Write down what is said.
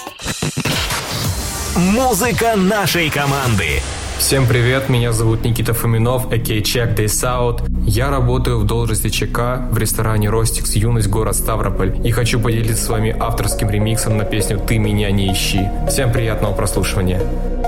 Музыка нашей команды. Всем привет, меня зовут Никита Фоминов, а.к.а. Check This Out. Я работаю в должности ЧК в ресторане Ростикс Юность, город Ставрополь. И хочу поделиться с вами авторским ремиксом на песню «Ты меня не ищи». Всем приятного прослушивания.